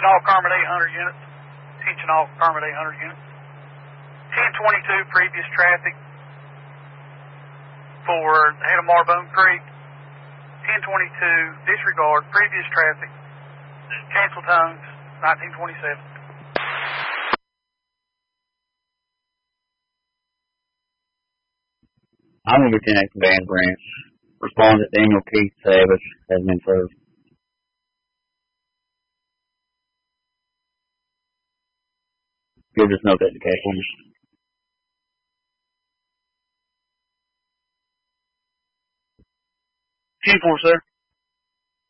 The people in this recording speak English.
Attention all Carmen 800 units. Attention all Carmen 800 units. 1022 previous traffic for head of Marbone Creek. 1022 disregard previous traffic. Cancel tones 1927. I'm Lieutenant Van Branch. Respondent Daniel Keith Savage has been served. You'll just note that the cash numbers. 10-4, sir.